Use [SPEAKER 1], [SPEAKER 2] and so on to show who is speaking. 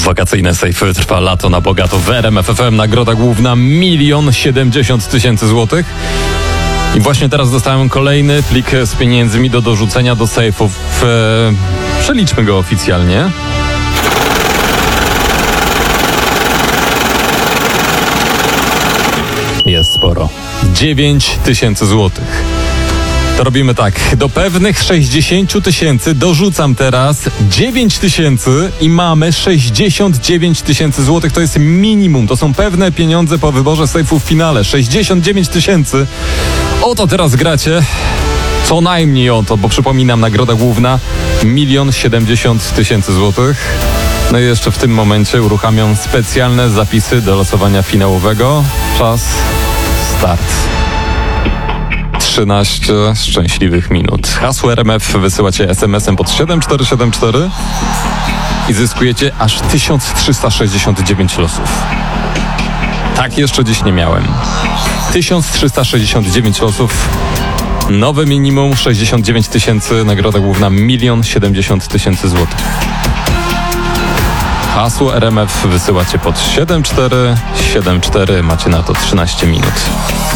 [SPEAKER 1] Wakacyjne sejfy trwa lato na bogato w RMF FM. Nagroda główna 1 070 000 złotych. I właśnie teraz dostałem kolejny plik z pieniędzmi do dorzucenia do sejfów. Przeliczmy go oficjalnie. Jest sporo. 9 000 złotych. To robimy tak. Do pewnych 60 000 dorzucam teraz 9 000 i mamy 69 000 złotych. To jest minimum. To są pewne pieniądze po wyborze sejfu w finale. 69 000. O to teraz gracie. Co najmniej o to, bo przypominam, nagroda główna 1 070 000 złotych. No i jeszcze w tym momencie uruchamiam specjalne zapisy do losowania finałowego. Czas start. 13 szczęśliwych minut. Hasło RMF wysyłacie SMS-em pod 7474 i zyskujecie aż 1369 losów. Tak jeszcze dziś nie miałem. 1369 losów. Nowe minimum 69 000. Nagroda główna 1 070 000 złotych. Hasło RMF wysyłacie pod 7474. Macie na to 13 minut.